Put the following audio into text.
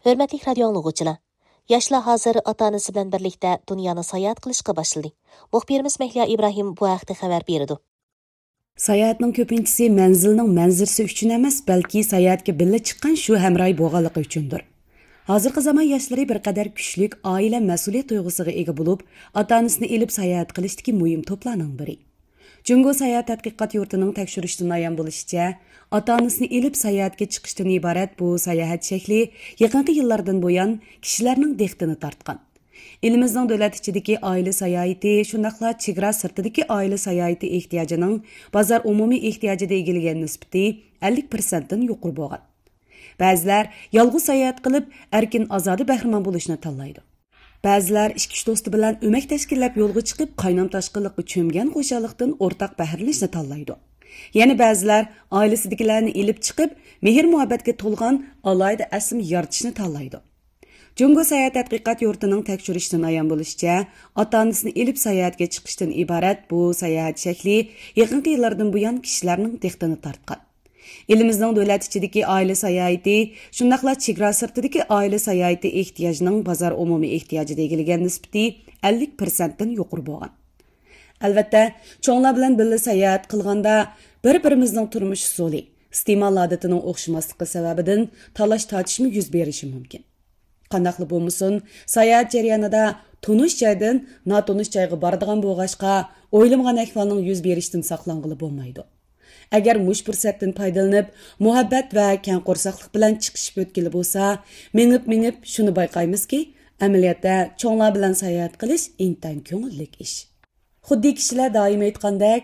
Hörmətli radio anlıqçılar, yaşlar hazır ata-anası bilan birlikdə dünyani sayohat qilishga boshladi. Muxbirimiz Mehliya İbrahim bu haqda xabar berdi. Sayohatning ko'pinchisi manzilning manzirasi uchun emas, balki sayohatga birga chiqqan shu hamroy bo'lganligi uchundir. Hozirgi zamon yoshlari bir qadar kuchlik oila mas'uliyat tuyg'usiga ega bo'lib, ota-onasini elib sayohat qilishdagi muhim to'plarning biri. Jungo sayohat tadqiqot yurtining tekshirishdan ayon bo'lishicha, ota-onasini elib sayohatga chiqishdan iborat bu sayohat shakli yaqinqi yillardan buyon kishilarning diqqatini tortgan. Elimizning davlat ichidagi oila sayohati, shundaqla chegara sirtidagi oila sayohati ehtiyojining bozor umumiy ehtiyojida egilagan nisbati 50% dan yuqori bo'lgan. Ba'zilar yolg'iz sayohat qilib, erkin azodi bahramon bo'lishni tanlaydi. Ba'zilar ikki do'sti bilan o'mak tashkillab yo'lga chiqib, qaynam tashqiliqqa cho'mgan xo'jalikdan o'rtaq bahramlanishni tanlaydi. Yana ba'zilar oilasidagilarni elib chiqib, mehr-muhabbatga to'lgan alohida asm yaratishni tanlaydi. Jungo sayohat tadqiqot yurtining tekshirishidan ayon bo'lishicha, ota-onasini elib sayohatga chiqishdan iborat bu sayohat shakli yaqinqi yillardan buyon kishilarning diqqatini tortgan. Elimizning davlat ichidagi oila sayohati, shundaqla chegara sirtidagi oila sayohati ehtiyojining bozor umumiy ehtiyojida egilagan nisbati 50% dan yuqori bo'lgan. Albatta, cho'nglar bilan birga sayohat qilganda bir-birimizning turmush usuli, iste'mol odatining o'xshamasligi sababidan talash-tortishma yuz berishi mumkin. Qandaqli bo'lmasin, sayohat jarayonida tunish joydan notunish joyga boradigan bo'lg'achqa, o'ylamgan ahvolning yuz berishdan saqlanqili bo'lmaydi. Agar mush fursatdan foydalanib, muhabbat va keng qo'rsaqlik bilan chiqishib o'tkili bo'lsa, mengib shuni bayqaymizki, amaliyotda cho'nglar bilan sayohat qilish intan ko'ngillik ish. Xuddi kishilar doim aytgandek,